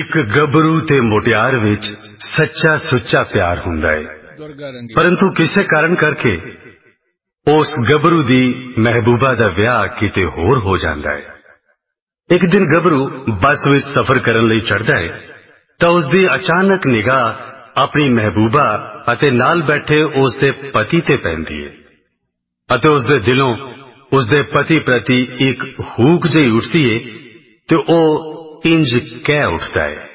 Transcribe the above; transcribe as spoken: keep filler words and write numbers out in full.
एक गबरू ते मुटियार विच सच्चा सुच्चा प्यार हुंदा है, परंतु किसी कारण करके उस गबरू दी महबूबा दा ब्याह किते होर हो जांदा है। एक दिन गबरू बस विच सफर करन लई चढ़दा है तां उसदी अचानक निगाह अपनी महबूबा अते नाल बैठे उसदे पति ते पैंदी है अते उसदे दिलों उसदे पति प्रति एक हूक जी उठदी है ते ओ इंज कह उठदा है,